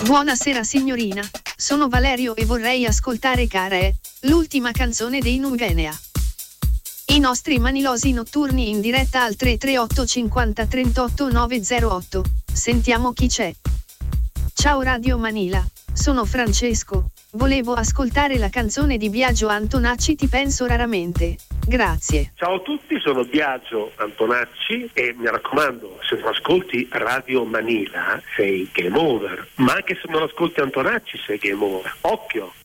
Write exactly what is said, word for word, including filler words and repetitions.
Buonasera signorina, sono Valerio e vorrei ascoltare Care, l'ultima canzone dei Nuvenea. I nostri manilosi notturni in diretta al tre tre otto cinquanta trentotto novecentotto. Sentiamo chi c'è. Ciao Radio Manila, sono Francesco. Volevo ascoltare la canzone di Biagio Antonacci, Ti penso raramente. Grazie. Ciao a tutti, sono Biagio Antonacci e mi raccomando, se non ascolti Radio Manila sei game over, ma anche se non ascolti Antonacci sei game over. Occhio!